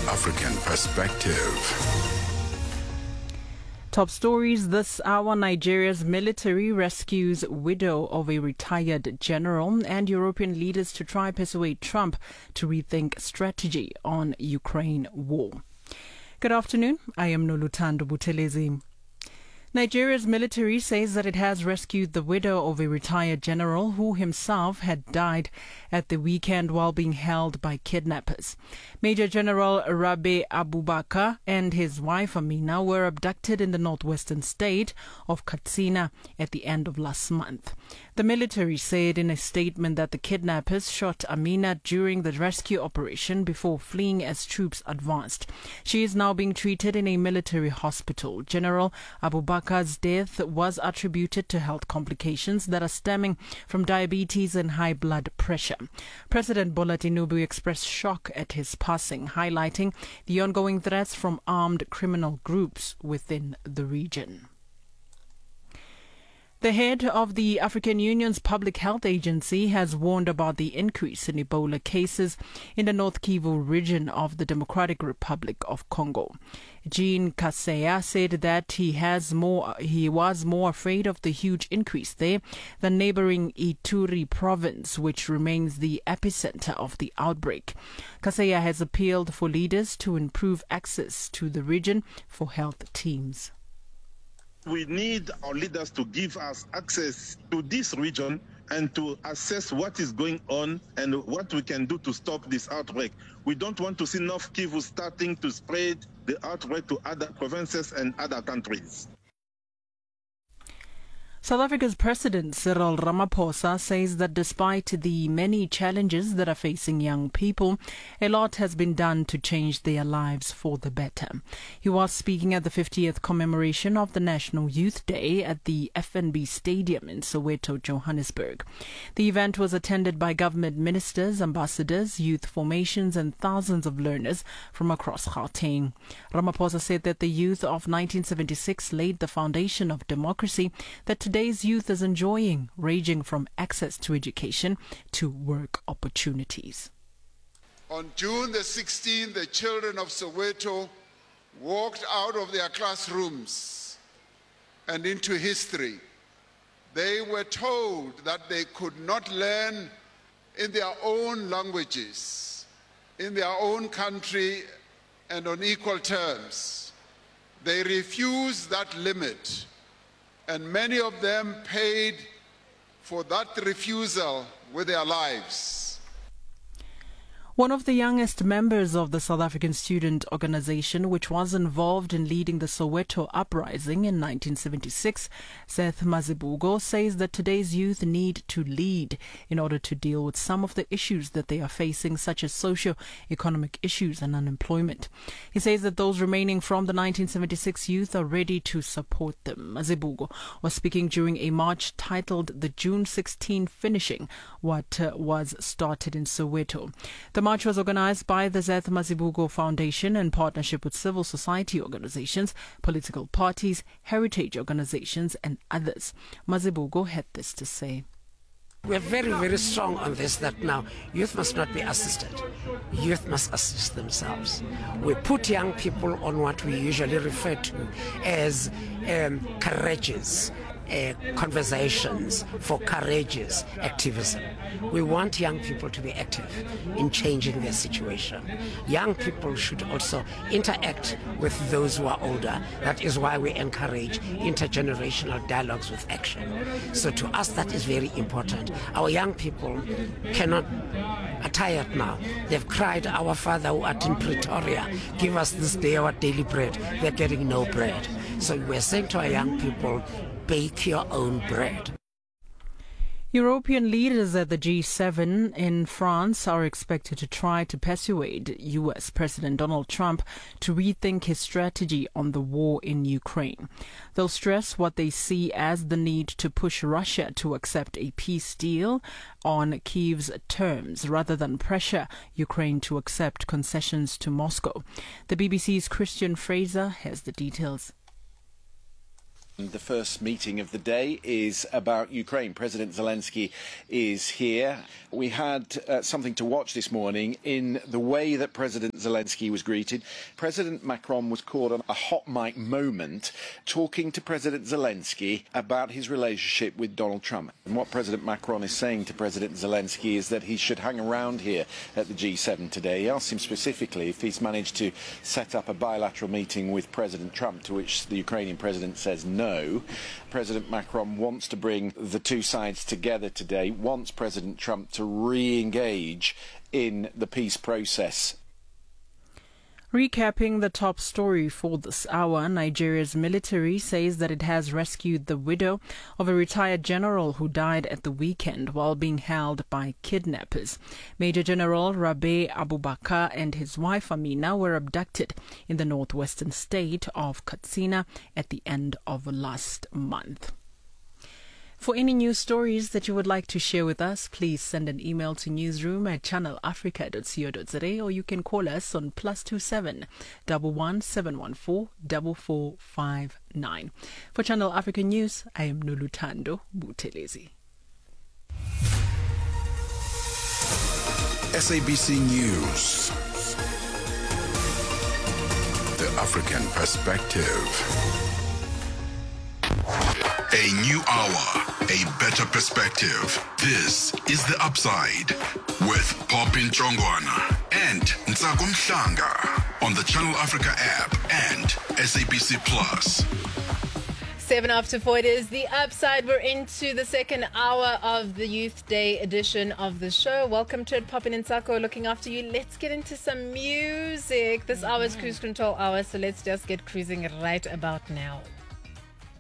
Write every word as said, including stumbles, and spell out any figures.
African perspective. Top stories this hour. Nigeria's military rescues widow of a retired general, and European leaders to try persuade Trump to rethink strategy on Ukraine war. Good afternoon. I am Noluthando Buthelezi. Nigeria's military says that it has rescued the widow of a retired general who himself had died at the weekend while being held by kidnappers. Major General Rabe Abubakar and his wife Amina were abducted in the northwestern state of Katsina at the end of last month. The military said in a statement that the kidnappers shot Amina during the rescue operation before fleeing as troops advanced. She is now being treated in a military hospital. General Abubakar's death was attributed to health complications that are stemming from diabetes and high blood pressure. President Bola Tinubu expressed shock at his passing, highlighting the ongoing threats from armed criminal groups within the region. The head of the African Union's Public Health Agency has warned about the increase in Ebola cases in the North Kivu region of the Democratic Republic of Congo. Jean Kaseya said that he has more, he was more afraid of the huge increase there than neighboring Ituri province, which remains the epicenter of the outbreak. Kaseya has appealed for leaders to improve access to the region for health teams. We need our leaders to give us access to this region and to assess what is going on and what we can do to stop this outbreak. We don't want to see North Kivu starting to spread the outbreak to other provinces and other countries. South Africa's President Cyril Ramaphosa says that despite the many challenges that are facing young people, a lot has been done to change their lives for the better. He was speaking at the fiftieth commemoration of the National Youth Day at the F N B Stadium in Soweto, Johannesburg. The event was attended by government ministers, ambassadors, youth formations and thousands of learners from across Gauteng. Ramaphosa said that the youth of nineteen seventy-six laid the foundation of democracy that today Today's youth is enjoying, ranging from access to education to work opportunities. On June the sixteenth, the children of Soweto walked out of their classrooms and into history. They were told that they could not learn in their own languages, in their own country, and on equal terms. They refused that limit. And many of them paid for that refusal with their lives. One of the youngest members of the South African Student Organization, which was involved in leading the Soweto uprising in nineteen seventy-six, Seth Mazibuko, says that today's youth need to lead in order to deal with some of the issues that they are facing, such as socio-economic issues and unemployment. He says that those remaining from the nineteen seventy-six youth are ready to support them. Mazibuko was speaking during a march titled the June sixteenth Finishing What uh, Was Started in Soweto. The march was organized by the Seth Mazibuko Foundation in partnership with civil society organizations, political parties, heritage organizations, and others. Mazibuko had this to say. We're very, very strong on this, that now youth must not be assisted. Youth must assist themselves. We put young people on what we usually refer to as um, courageous uh, conversations for courageous activism. We want young people to be active in changing their situation. Young people should also interact with those who are older. That is why we encourage intergenerational dialogues with action. So to us, that is very important. Our young people cannot are tired now. They've cried, "Our Father who art in Pretoria, give us this day our daily bread." They're getting no bread. So we're saying to our young people, bake your own bread. European leaders at the G seven in France are expected to try to persuade U S President Donald Trump to rethink his strategy on the war in Ukraine. They'll stress what they see as the need to push Russia to accept a peace deal on Kyiv's terms rather than pressure Ukraine to accept concessions to Moscow. The B B C's Christian Fraser has the details. The first meeting of the day is about Ukraine. President Zelensky is here. We had uh, something to watch this morning in the way that President Zelensky was greeted. President Macron was caught on a hot mic moment talking to President Zelensky about his relationship with Donald Trump. And what President Macron is saying to President Zelensky is that he should hang around here at the G seven today. He asked him specifically if he's managed to set up a bilateral meeting with President Trump, to which the Ukrainian president says no. No. President Macron wants to bring the two sides together today, wants President Trump to re-engage in the peace process. Recapping the top story for this hour, Nigeria's military says that it has rescued the widow of a retired general who died at the weekend while being held by kidnappers. Major General Rabe Abubakar and his wife Amina were abducted in the northwestern state of Katsina at the end of last month. For any news stories that you would like to share with us, please send an email to newsroom at channel africa dot co dot za, or you can call us on plus two seven one one seven one four four four five nine. For Channel Africa News, I am Nolutando Butelezi. S A B C News. The African Perspective. A new hour, a better perspective. This is The Upside with Popin Chongwana and Ntsako Mhlanga on the Channel Africa app and S A B C Plus. Seven after four, it is The Upside. We're into the second hour of the Youth Day edition of the show. Welcome to it, Popin and Ntsako, looking after you. Let's get into some music. This hour is Cruise Control hour, so let's just get cruising right about now.